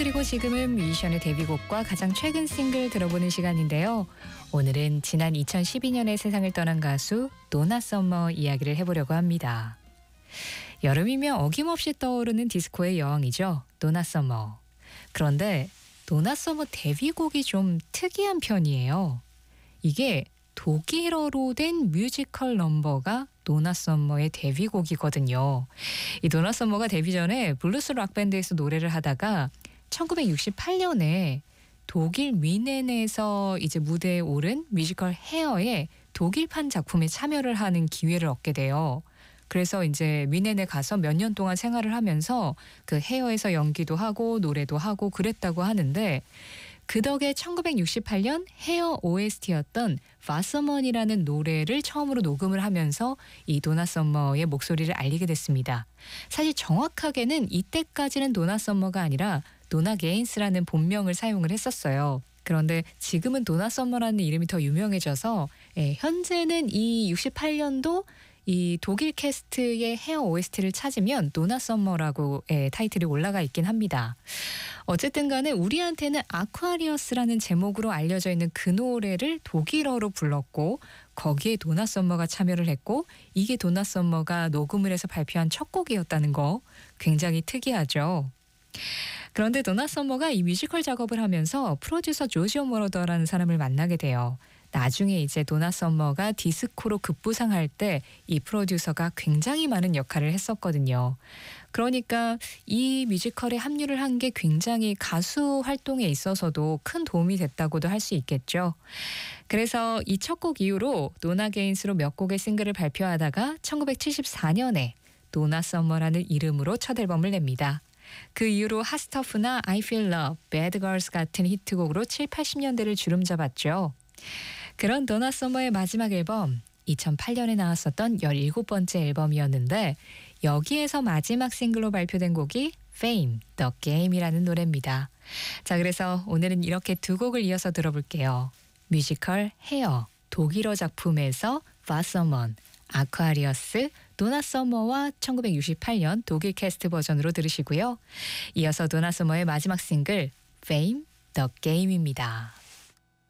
그리고 지금은 뮤지션의 데뷔곡과 가장 최근 싱글 들어보는 시간인데요. 오늘은 지난 2012년에 세상을 떠난 가수 도나 서머 이야기를 해보려고 합니다. 여름이면 어김없이 떠오르는 디스코의 여왕이죠. 도나 서머. 그런데 도나 서머 데뷔곡이 좀 특이한 편이에요. 이게 독일어로 된 뮤지컬 넘버가 도나 서머의 데뷔곡이거든요. 이 도나 서머가 데뷔 전에 블루스 락 밴드에서 노래를 하다가 1968년에 독일 뮌헨에서 이제 무대에 오른 뮤지컬 헤어의 독일판 작품에 참여를 하는 기회를 얻게 돼요. 그래서 이제 뮌헨에 가서 몇 년 동안 생활을 하면서 그 헤어에서 연기도 하고 노래도 하고 그랬다고 하는데, 그 덕에 1968년 헤어 OST였던 바서먼이라는 노래를 처음으로 녹음을 하면서 이 도나 서머의 목소리를 알리게 됐습니다. 사실 정확하게는 이때까지는 도나 서머가 아니라 도나 게인스라는 본명을 사용을 했었어요. 그런데 지금은 도나 서머라는 이름이 더 유명해져서 현재는 이 68년도 이 독일 캐스트의 헤어 OST를 찾으면 도나 서머라고 타이틀이 올라가 있긴 합니다. 어쨌든 간에 우리한테는 아쿠아리어스라는 제목으로 알려져 있는 그 노래를 독일어로 불렀고, 거기에 도나 서머가 참여를 했고, 이게 도나 서머가 녹음을 해서 발표한 첫 곡이었다는 거 굉장히 특이하죠. 그런데 도나 서머가 이 뮤지컬 작업을 하면서 프로듀서 조지오 모로더라는 사람을 만나게 돼요. 나중에 이제 도나 서머가 디스코로 급부상할 때 이 프로듀서가 굉장히 많은 역할을 했었거든요. 그러니까 이 뮤지컬에 합류를 한 게 굉장히 가수 활동에 있어서도 큰 도움이 됐다고도 할 수 있겠죠. 그래서 이 첫 곡 이후로 도나 게인스로 몇 곡의 싱글을 발표하다가 1974년에 도나 서머라는 이름으로 첫 앨범을 냅니다. 그 이후로 핫스터프나 I Feel Love, Bad Girls 같은 히트곡으로 7, 80년대를 주름잡았죠. 그런 도나 서머의 마지막 앨범, 2008년에 나왔었던 17번째 앨범이었는데, 여기에서 마지막 싱글로 발표된 곡이 Fame, The Game이라는 노래입니다. 자, 그래서 오늘은 이렇게 두 곡을 이어서 들어볼게요. 뮤지컬 헤어, 독일어 작품에서 바서먼, 아쿠아리어스, 도나 서머와 1968년 독일 캐스트 버전으로 들으시고요. 이어서 도나 서머의 마지막 싱글 Fame, The Game입니다.